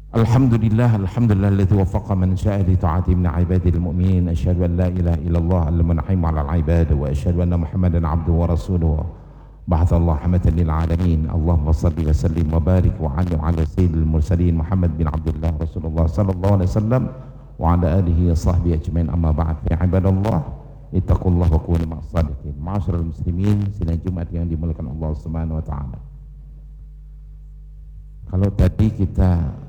Alhamdulillah alladzi waffaqa man syaa'a li ta'ati min 'ibadil mu'minin. Asyhadu an la ilaha illallah al-mun'im 'alal 'ibad wa asyhadu anna Muhammadan 'abduhu wa rasuluhu. Ba'athallahu rahmatan lil 'alamin. Allahumma shalli wa sallim wa barik wa 'ala sayyidil mursalin Muhammad bin Abdullah Rasulullah sallallahu alaihi wasallam wa 'ala alihi wa sahbihi ajmain. Amma ba'd. Ya ibadallah, ittaqullaha wa kunu ma'as shadiqin. Ma'asyiral muslimin, sidang Jumat yang dimuliakan Allah Subhanahu wa taala. Kalau tadi kita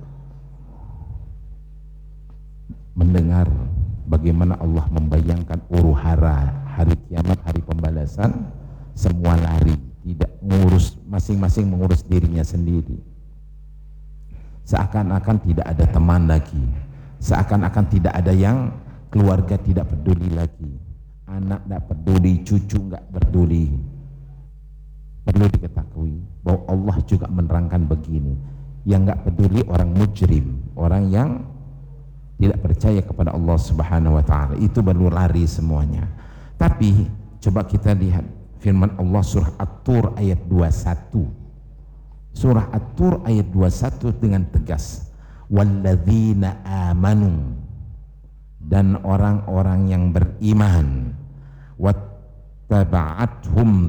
mendengar bagaimana Allah membayangkan huru-hara hari kiamat, hari pembalasan, semua lari, tidak mengurus, masing-masing mengurus dirinya sendiri, seakan-akan tidak ada teman lagi, seakan-akan tidak ada yang keluarga tidak peduli lagi, anak tidak peduli, cucu nggak peduli. Perlu diketahui bahwa Allah juga menerangkan begini, yang nggak peduli orang mujrim, orang yang tidak percaya kepada Allah Subhanahu wa taala, itu baru lari semuanya. Tapi coba kita lihat firman Allah surah At-Tur ayat 21. Surah At-Tur ayat 21 dengan tegas, walladzina amanu, dan orang-orang yang beriman, wattaba'athum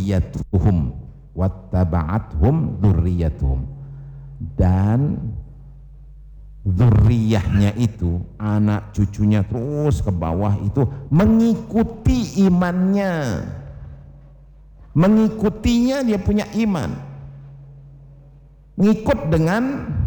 dzurriyyatuhum, dan dzurriyahnya itu, anak cucunya terus ke bawah itu mengikuti imannya, mengikutinya, dia punya iman, ngikut dengan